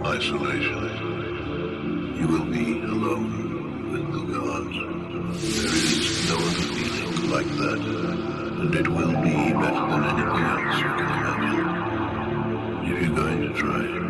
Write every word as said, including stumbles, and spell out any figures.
isolation. You will be alone with the gods. There is no other feeling like that, and it will be better than anything else you can imagine. If you're going to try it.